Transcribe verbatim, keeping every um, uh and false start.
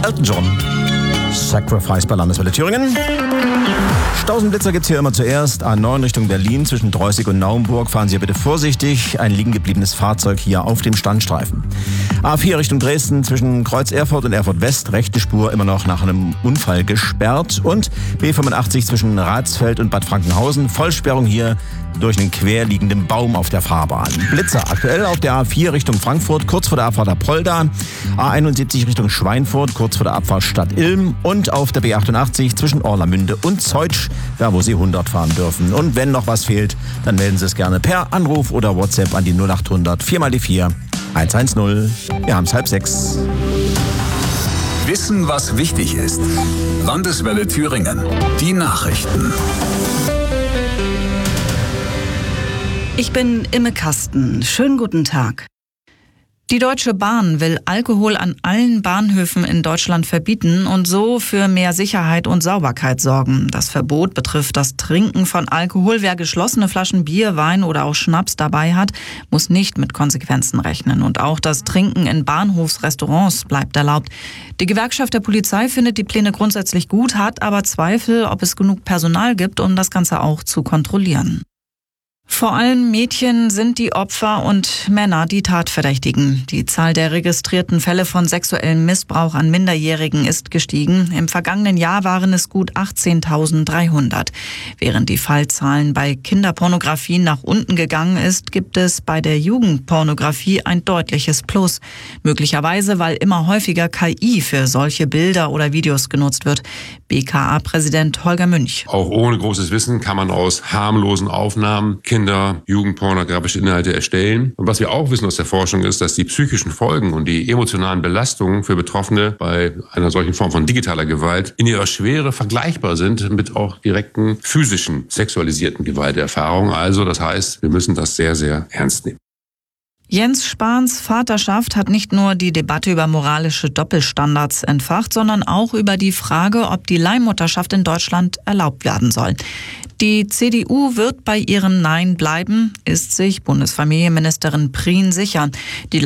Elton John. Sacrifice bei Landeswelle Thüringen. Stausenblitzer gibt's hier immer zuerst. A neun Richtung Berlin zwischen Dreußig und Naumburg. Fahren Sie bitte vorsichtig. Ein liegen gebliebenes Fahrzeug hier auf dem Standstreifen. A vier Richtung Dresden zwischen Kreuz Erfurt und Erfurt West. Rechte Spur immer noch nach einem Unfall gesperrt. Und B fünfundachtzig zwischen Ratsfeld und Bad Frankenhausen. Vollsperrung hier durch einen querliegenden Baum auf der Fahrbahn. Blitzer aktuell auf der A vier Richtung Frankfurt, kurz vor der Abfahrt Apolda. A einundsiebzig Richtung Schweinfurt, kurz vor der Abfahrt Stadt Ilm. Und auf der B achtundachtzig zwischen Orlamünde und Zeutsch, da wo Sie hundert fahren dürfen. Und wenn noch was fehlt, dann melden Sie es gerne per Anruf oder WhatsApp an die null achthundert vier mal die vier eins eins null. Wir haben es halb sechs. Wissen, was wichtig ist. Landeswelle Thüringen. Die Nachrichten. Ich bin Imme Kasten. Schönen guten Tag. Die Deutsche Bahn will Alkohol an allen Bahnhöfen in Deutschland verbieten und so für mehr Sicherheit und Sauberkeit sorgen. Das Verbot betrifft das Trinken von Alkohol. Wer geschlossene Flaschen Bier, Wein oder auch Schnaps dabei hat, muss nicht mit Konsequenzen rechnen. Und auch das Trinken in Bahnhofsrestaurants bleibt erlaubt. Die Gewerkschaft der Polizei findet die Pläne grundsätzlich gut, hat aber Zweifel, ob es genug Personal gibt, um das Ganze auch zu kontrollieren. Vor allem Mädchen sind die Opfer und Männer die Tatverdächtigen. Die Zahl der registrierten Fälle von sexuellem Missbrauch an Minderjährigen ist gestiegen. Im vergangenen Jahr waren es gut achtzehntausenddreihundert. Während die Fallzahlen bei Kinderpornografie nach unten gegangen ist, gibt es bei der Jugendpornografie ein deutliches Plus. Möglicherweise, weil immer häufiger K I für solche Bilder oder Videos genutzt wird. B K A-Präsident Holger Münch. Auch ohne großes Wissen kann man aus harmlosen Aufnahmen Kinder, jugendpornografische Inhalte erstellen. Und was wir auch wissen aus der Forschung ist, dass die psychischen Folgen und die emotionalen Belastungen für Betroffene bei einer solchen Form von digitaler Gewalt in ihrer Schwere vergleichbar sind mit auch direkten physischen, sexualisierten Gewalterfahrungen. Also das heißt, wir müssen das sehr, sehr ernst nehmen. Jens Spahns Vaterschaft hat nicht nur die Debatte über moralische Doppelstandards entfacht, sondern auch über die Frage, ob die Leihmutterschaft in Deutschland erlaubt werden soll. Die C D U wird bei ihrem Nein bleiben, ist sich Bundesfamilienministerin Prien sicher. Die